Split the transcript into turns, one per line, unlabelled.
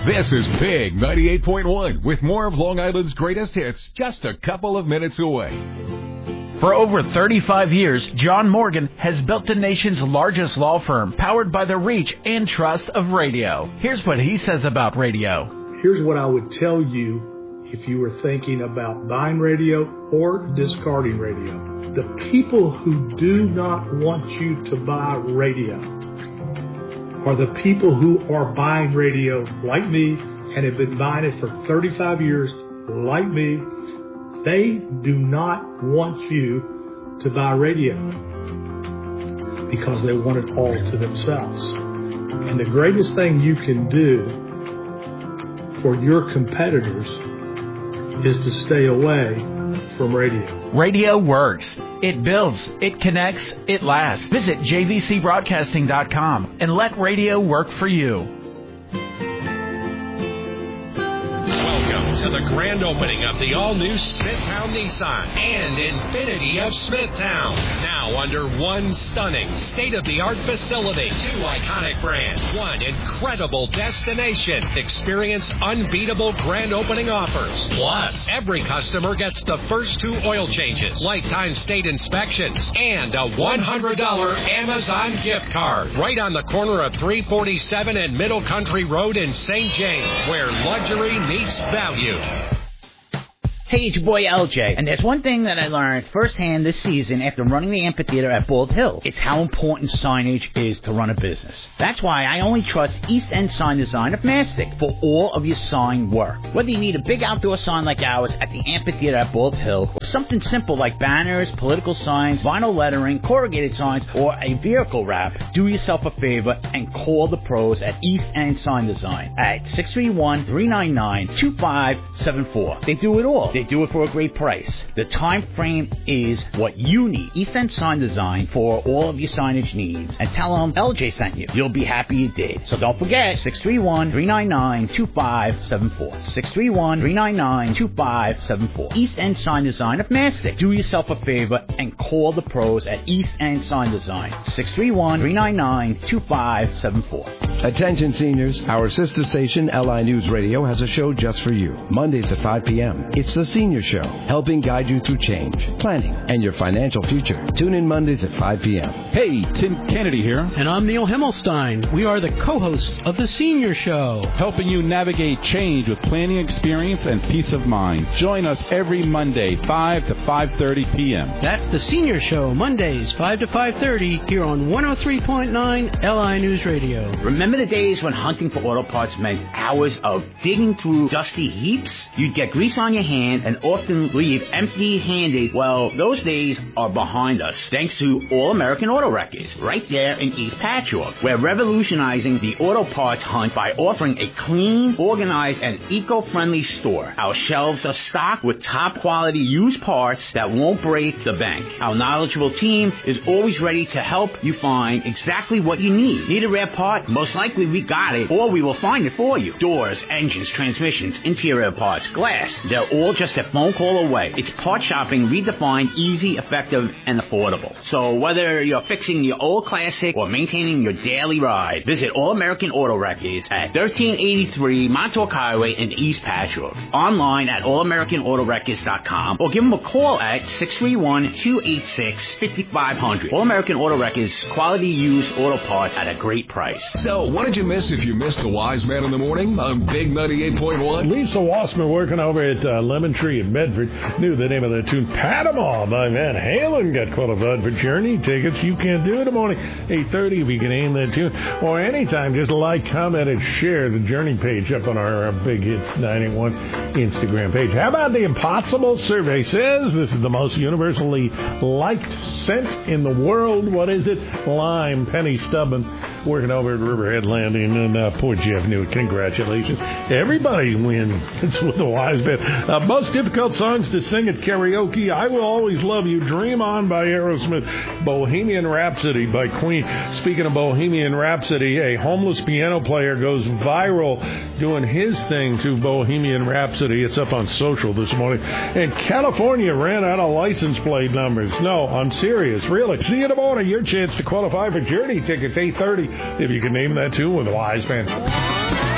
This is Big 98.1 with more of Long Island's greatest hits just a couple of minutes away.
For over 35 years, John Morgan has built the nation's largest law firm, powered by the reach and trust of radio. Here's what he says about radio.
Here's what I would tell you if you were thinking about buying radio or discarding radio. The people who do not want you to buy radio are the people who are buying radio like me and have been buying it for 35 years like me. They do not want you to buy radio because they want it all to themselves. And the greatest thing you can do for your competitors is to stay away from radio.
Radio works. It builds. It connects. It lasts. Visit jvcbroadcasting.com and let radio work for you.
Welcome to the grand opening of the all-new Smithtown Nissan and Infiniti of Smithtown. Now under one stunning, state-of-the-art facility. Two iconic brands. One incredible destination. Experience unbeatable grand opening offers. Plus, every customer gets the first 2 oil changes, lifetime state inspections, and a $100 Amazon gift card. Right on the corner of 347 and Middle Country Road in St. James, where luxury meets value.
Hey, it's your boy LJ, and there's one thing that I learned firsthand this season after running the amphitheater at Bald Hill. It's how important signage is to run a business. That's why I only trust East End Sign Design of Mastic for all of your sign work. Whether you need a big outdoor sign like ours at the amphitheater at Bald Hill, or something simple like banners, political signs, vinyl lettering, corrugated signs, or a vehicle wrap, do yourself a favor and call the pros at East End Sign Design at 631-399-2574. They do it all. They do it for a great price. The time frame is what you need. East End Sign Design for all of your signage needs. And tell them LJ sent you. You'll be happy you did. So don't forget, 631-399-2574. 631-399-2574. East End Sign Design of Mastic. Do yourself a favor and call the pros at East End Sign Design. 631-399-2574.
Attention seniors, our sister station, LI News Radio, has a show just for you. Mondays at 5 p.m. It's the Senior Show, helping guide you through change, planning, and your financial future. Tune in Mondays at 5 p.m.
Hey, Tim Kennedy here.
And I'm Neil Himmelstein. We are the co-hosts of The Senior Show,
helping you navigate change with planning experience and peace of mind. Join us every Monday, 5 to 5:30 p.m.
That's The Senior Show, Mondays, 5 to 5:30, here on 103.9 LI News Radio.
Remember the days when hunting for auto parts meant hours of digging through dusty heaps? You'd get grease on your hands and often leave empty-handed. Well, those days are behind us, thanks to All American Auto Wreckers, right there in East Patchogue. We're revolutionizing the auto parts hunt by offering a clean, organized, and eco-friendly store. Our shelves are stocked with top-quality used parts that won't break the bank. Our knowledgeable team is always ready to help you find exactly what you need. Need a rare part? Most likely we got it, or we will find it for you. Doors, engines, transmissions, interior parts, glass, they're all just a phone call away. It's part shopping redefined, easy, effective, and affordable. So whether you're fixing your old classic or maintaining your daily ride, visit All American Auto Wreckers at 1383 Montauk Highway in East Patchogue. Online at allamericanautorecords.com or give them a call at 631-286-5500. All American Auto Wreckers, quality used auto parts at a great price.
So, what did you miss if you missed the Wise Man in the Morning on Big 98.1?
Lisa Wassman, working over at Lemon Tree in Medford, knew the name of the tune Panama by Van Halen. Got qualified for Journey tickets. You can do it in the morning, 8:30 if you can aim that tune. Or anytime, just like, comment, and share the Journey page up on our Big Hits 91 Instagram page. How about the Impossible Survey says this is the most universally liked scent in the world. What is it? Lime. Penny Stubborn, working over at Riverhead Landing and poor Jeff Newitt. Congratulations. Everybody wins. It's with the Wise Man. Most difficult songs to sing at karaoke: I Will Always Love You, Dream On by Aerosmith, Bohemian Rhapsody by Queen. Speaking of Bohemian Rhapsody, a homeless piano player goes viral doing his thing to Bohemian Rhapsody. It's up on social this morning. And California ran out of license plate numbers. No, I'm serious, really. See you in the morning. Your chance to qualify for Journey tickets, 8:30, if you can name that tune with Wise Man.